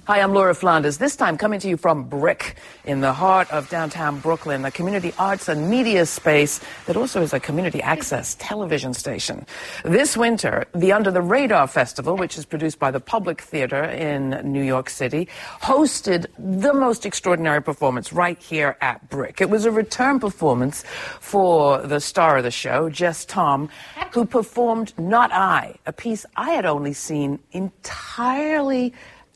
Hi, I'm Laura Flanders, this time coming to you from Brick in the heart of downtown Brooklyn, a community arts and media space that also is a community access television station. This winter, the Under the Radar Festival, which is produced by the Public Theater in New York City, hosted the most extraordinary performance right here at Brick. It was a return performance for the star of the show, Jess Tom, who performed Not I, a piece I had only seen entirely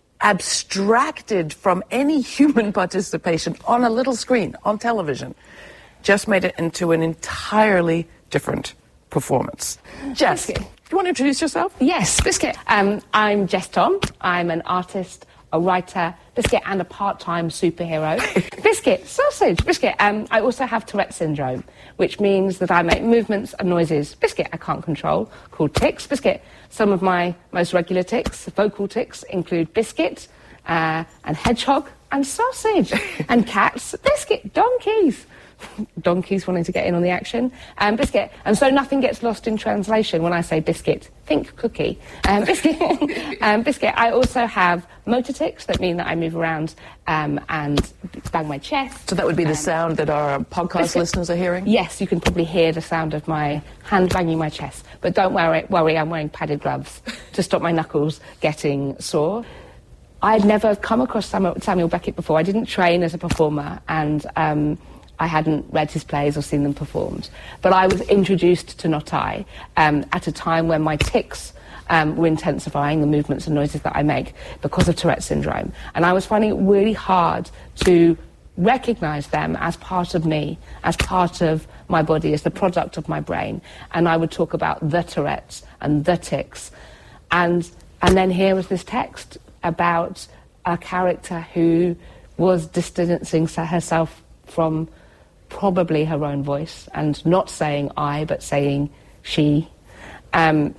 abstracted from any human participation on a little screen, on television. Jess made it into an entirely different performance. Jess, do you want to introduce yourself? Yes, Biscuit. I'm Jess Tom. I'm an artist, a writer, Biscuit, and a part-time superhero. Biscuit, sausage, Biscuit. I also have Tourette syndrome, which means that I make movements and noises, Biscuit, I can't control, called tics, Biscuit. Some of my most regular tics, vocal tics, include biscuit and hedgehog and sausage and cats, Biscuit, donkeys. Donkeys wanting to get in on the action, Biscuit. And so nothing gets lost in translation when I say biscuit. Think cookie. Biscuit. Biscuit. I also have motor tics that mean that I move around and bang my chest. So that would be the sound that our podcast listeners are hearing? Yes, you can probably hear the sound of my hand banging my chest. But don't worry, I'm wearing padded gloves to stop my knuckles getting sore. I'd never come across Samuel Beckett before. I didn't train as a performer, and I hadn't read his plays or seen them performed. But I was introduced to Not I at a time when my tics were intensifying, the movements and noises that I make, because of Tourette syndrome. And I was finding it really hard to recognise them as part of me, as part of my body, as the product of my brain. And I would talk about the Tourette's and the tics. And then here was this text about a character who was distancing herself from probably her own voice and not saying I, but saying she. And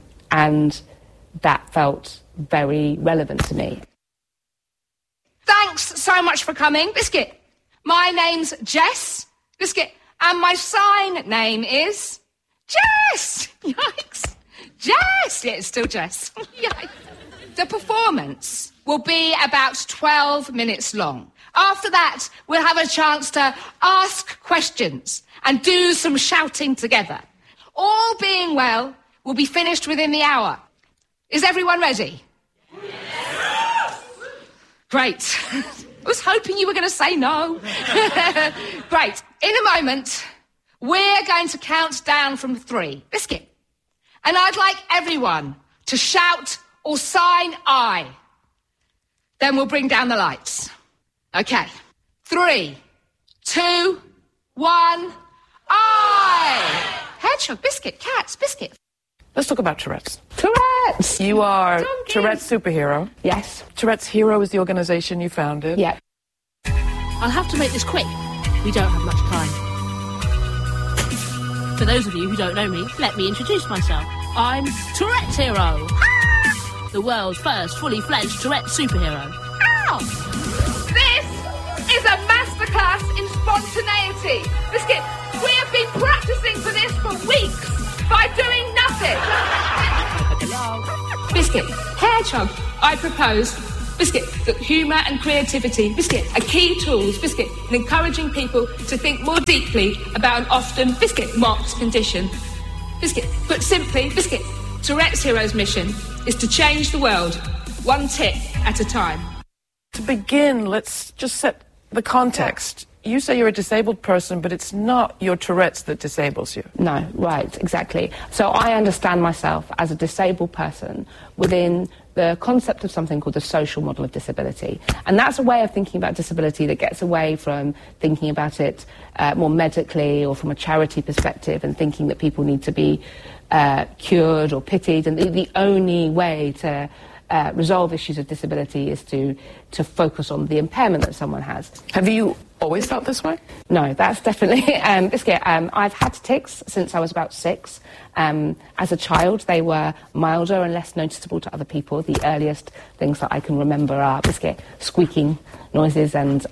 that felt very relevant to me. Thanks so much for coming, Biscuit. My name's Jess, Biscuit, and my sign name is Jess! Yikes! Jess! Yeah, it's still Jess. Yikes. The performance will be about 12 minutes long. After that, we'll have a chance to ask questions and do some shouting together. All being well, we'll be finished within the hour. Is everyone ready? Yes! Great. I was hoping you were going to say no. Great. In a moment, we're going to count down from 3. Biscuit. And I'd like everyone to shout or sign I. Then we'll bring down the lights. Okay. 3, 2, 1, I! Hedgehog, Biscuit, cats, Biscuit. Let's talk about Tourette's. Tourette's! You are Donkeys. Tourette's superhero. Yes. Tourette's Hero is the organisation you founded. Yeah. I'll have to make this quick. We don't have much time. For those of you who don't know me, let me introduce myself. I'm Tourette's Hero. The world's first fully-fledged Tourette's superhero. Ow! This is a masterclass in spontaneity. Biscuit, we have been practicing for this for weeks by doing nothing. Biscuit, hedgehog, I propose, Biscuit, that humour and creativity, Biscuit, are key tools, Biscuit, in encouraging people to think more deeply about an often, Biscuit, mocked condition. Biscuit, put simply, Biscuit, Tourette's Hero's mission is to change the world, one tic at a time. To begin, let's just set the context. You say you're a disabled person, but it's not your Tourette's that disables you. No, right, exactly. So I understand myself as a disabled person within the concept of something called the social model of disability. And that's a way of thinking about disability that gets away from thinking about it more medically or from a charity perspective and thinking that people need to be cured or pitied. And the only way to resolve issues of disability is to focus on the impairment that someone has. Have you always felt this way? No, that's definitely Biscuit. I've had tics since I was about 6. As a child, they were milder and less noticeable to other people. The earliest things that I can remember are Biscuit squeaking noises and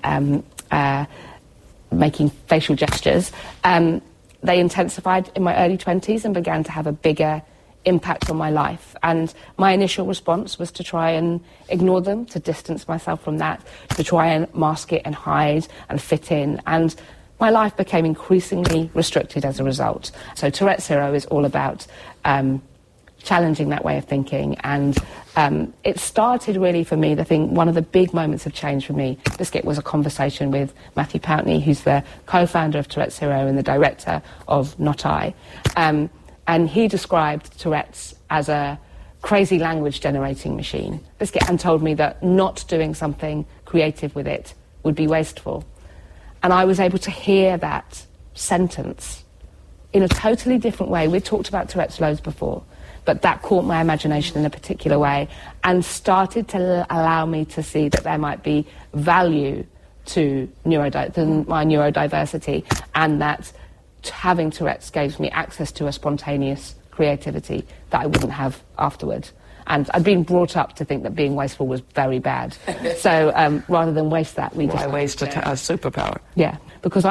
making facial gestures. They intensified in my early 20s and began to have a bigger impact on my life. And my initial response was to try and ignore them, to distance myself from that, to try and mask it and hide and fit in. And my life became increasingly restricted as a result. So Tourette's Hero is all about challenging that way of thinking. And it started really for me, one of the big moments of change for me, Biscuit, was a conversation with Matthew Pountney, who's the co-founder of Tourette's Hero and the director of Not I. And he described Tourette's as a crazy language generating machine, Biscuit, and told me that not doing something creative with it would be wasteful. And I was able to hear that sentence in a totally different way. We'd talked about Tourette's loads before, but that caught my imagination in a particular way and started to allow me to see that there might be value to my neurodiversity, and that having Tourette's gave me access to a spontaneous creativity that I wouldn't have afterwards. And I'd been brought up to think that being wasteful was very bad. So rather than waste that, Why waste a superpower? Yeah, because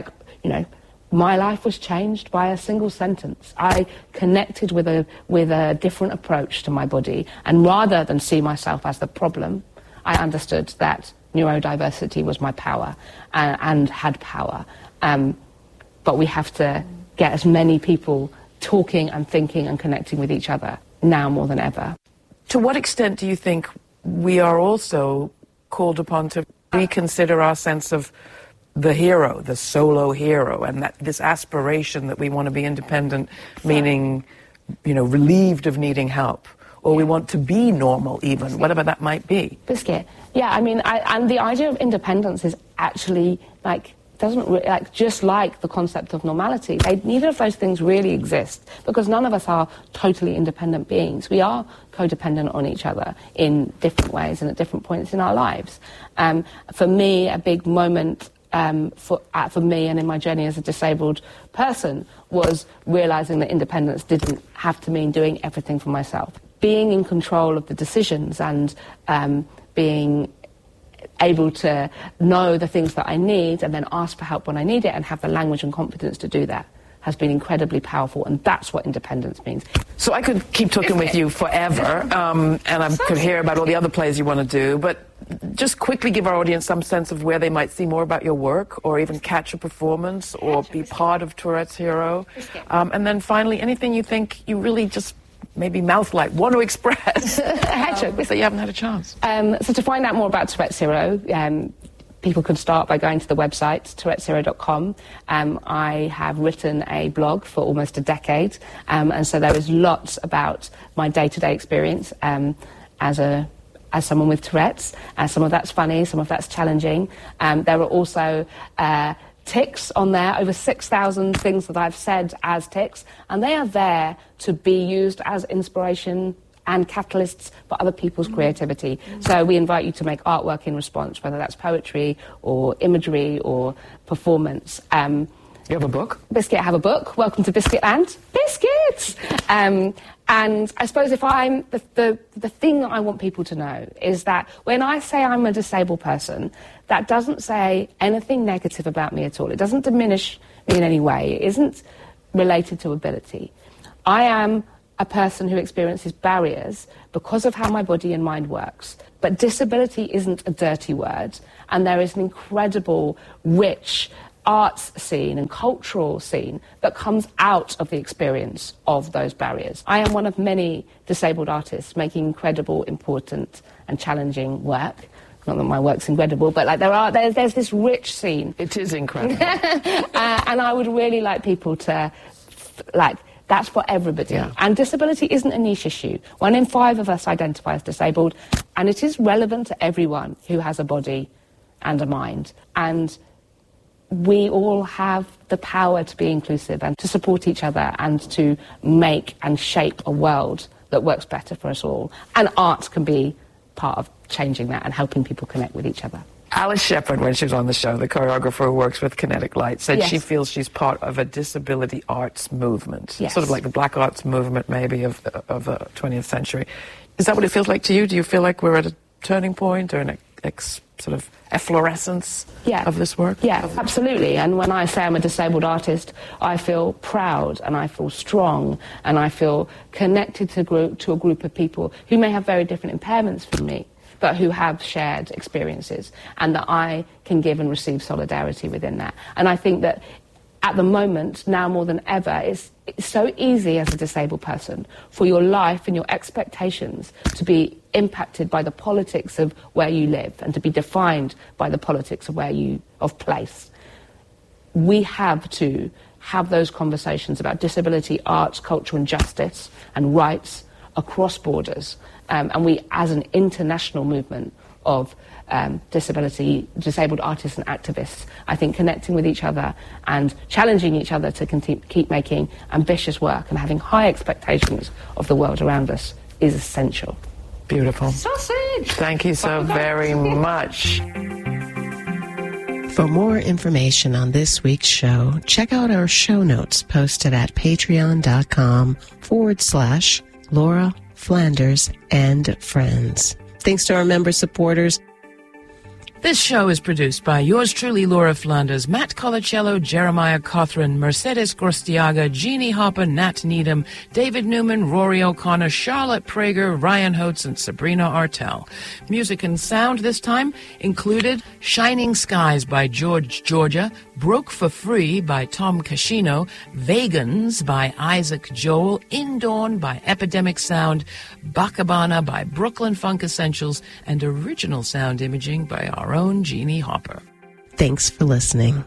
my life was changed by a single sentence. I connected with a different approach to my body, and rather than see myself as the problem, I understood that neurodiversity was my power and had power. But we have to get as many people talking and thinking and connecting with each other now more than ever. To what extent do you think we are also called upon to reconsider our sense of the hero, the solo hero, and that this aspiration that we want to be independent, meaning, relieved of needing help, or we want to be normal even, whatever that might be? Biscuit. Yeah, and the idea of independence is actually just like the concept of normality. Neither of those things really exist, because none of us are totally independent beings. We are codependent on each other in different ways and at different points in our lives. For me, a big moment for me and in my journey as a disabled person was realising that independence didn't have to mean doing everything for myself. Being in control of the decisions and being able to know the things that I need and then ask for help when I need it and have the language and competence to do that has been incredibly powerful, and that's what independence means. So I could keep talking with you forever, and I could hear about all the other plays you want to do, but just quickly give our audience some sense of where they might see more about your work, or even catch a performance, or be part of Tourette's Hero. And then finally, anything you think you really just maybe mouth-like want to express that you haven't had a chance. So to find out more about Tourette's Hero, people can start by going to the website, touretteshero.com. I have written a blog for almost a decade, and so there is lots about my day-to-day experience as someone with Tourette's. Some of that's funny, some of that's challenging. There are also tics on there, over 6,000 things that I've said as tics, and they are there to be used as inspiration and catalysts for other people's creativity. So we invite you to make artwork in response, whether that's poetry or imagery or performance. You have a book? Biscuit, I have a book. Welcome to Biscuitland. Biscuits! And I suppose if I'm... The thing that I want people to know is that when I say I'm a disabled person, that doesn't say anything negative about me at all. It doesn't diminish me in any way. It isn't related to ability. I am a person who experiences barriers because of how my body and mind works. But disability isn't a dirty word, and there is an incredible, rich arts scene and cultural scene that comes out of the experience of those barriers. I am one of many disabled artists making incredible, important and challenging work. Not that my work's incredible, but there's this rich scene. It is incredible. And I would really like people to that's for everybody. Yeah. And disability isn't a niche issue. 1 in 5 of us identify as disabled, and it is relevant to everyone who has a body and a mind. And we all have the power to be inclusive and to support each other and to make and shape a world that works better for us all. And art can be part of changing that and helping people connect with each other. Alice Shepherd, when she was on the show, the choreographer who works with Kinetic Light, said Yes. she feels she's part of a disability arts movement, Yes. sort of like the black arts movement maybe of the 20th century. Is that what it feels like to you? Do you feel like we're at a turning point or an sort of efflorescence of this work? Yeah, absolutely. And when I say I'm a disabled artist, I feel proud and I feel strong and I feel connected to a group of people who may have very different impairments from me, but who have shared experiences, and that I can give and receive solidarity within that. And I think that at the moment, now more than ever, it's so easy as a disabled person for your life and your expectations to be impacted by the politics of where you live and to be defined by the politics of place. We have to have those conversations about disability, arts, culture and justice and rights across borders. And we, as an international movement of disabled artists and activists, I think connecting with each other and challenging each other to keep making ambitious work and having high expectations of the world around us is essential. Beautiful. Sausage! Thank you so very much. For more information on this week's show, check out our show notes posted at patreon.com/Laura Flanders and Friends. Thanks to our member supporters. This show is produced by yours truly, Laura Flanders, Matt Colacello, Jeremiah Cothran, Mercedes Gorstiaga, Jeannie Hopper, Nat Needham, David Newman, Rory O'Connor, Charlotte Prager, Ryan Holtz, and Sabrina Artel. Music and sound this time included Shining Skies by George Georgia, Broke for Free by Tom Cascino, Vegans by Isaac Joel, Indawn by Epidemic Sound, Bakabana by Brooklyn Funk Essentials, and original sound imaging by our own Jeannie Hopper. Thanks for listening.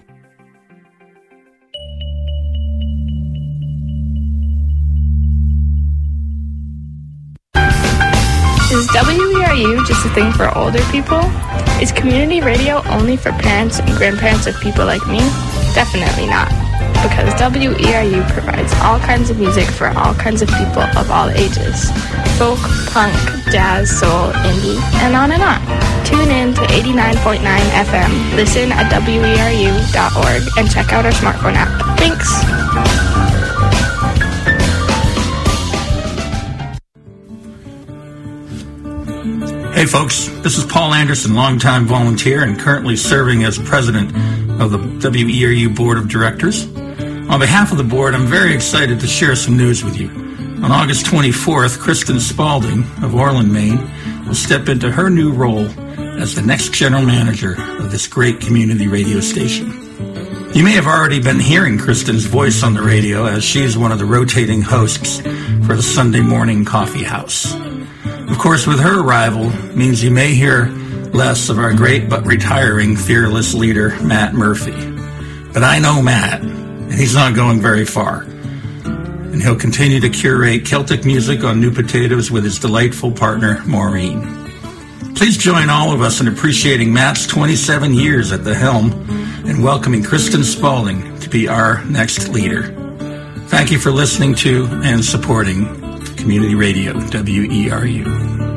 Is WERU just a thing for older people? Is community radio only for parents and grandparents of people like me? Definitely not. Because WERU provides all kinds of music for all kinds of people of all ages. Folk, punk, jazz, soul, indie, and on and on. Tune in to 89.9 FM, listen at WERU.org, and check out our smartphone app. Thanks! Hey folks, this is Paul Anderson, longtime volunteer and currently serving as president of the WERU Board of Directors. On behalf of the board, I'm very excited to share some news with you. On August 24th, Kristen Spalding of Orland, Maine, will step into her new role as the next general manager of this great community radio station. You may have already been hearing Kristen's voice on the radio, as she's one of the rotating hosts for the Sunday Morning Coffee House. Of course, with her arrival means you may hear less of our great but retiring fearless leader, Matt Murphy. But I know Matt, and he's not going very far. And he'll continue to curate Celtic music on New Potatoes with his delightful partner, Maureen. Please join all of us in appreciating Matt's 27 years at the helm and welcoming Kristen Spalding to be our next leader. Thank you for listening to and supporting Community Radio, WERU.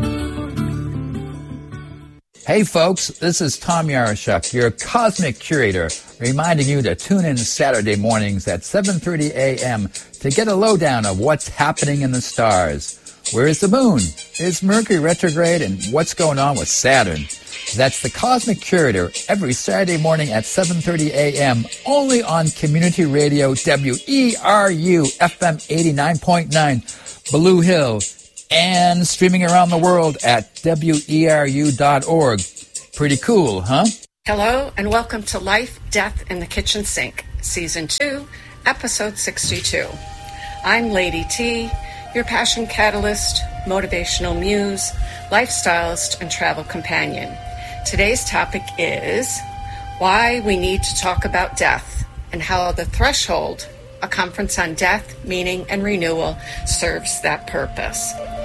Hey folks, this is Tom Yarashuk, your cosmic curator, reminding you to tune in Saturday mornings at 7:30 a.m. to get a lowdown of what's happening in the stars. Where is the moon? Is Mercury retrograde? And what's going on with Saturn? That's the Cosmic Curator every Saturday morning at 7:30 a.m. only on Community Radio WERU FM 89.9 Blue Hill and streaming around the world at WERU.org. Pretty cool, huh? Hello and welcome to Life, Death in the Kitchen Sink, Season 2, Episode 62. I'm Lady T, your passion catalyst, motivational muse, lifestylist, and travel companion. Today's topic is why we need to talk about death and how The Threshold, a conference on death, meaning, and renewal, serves that purpose.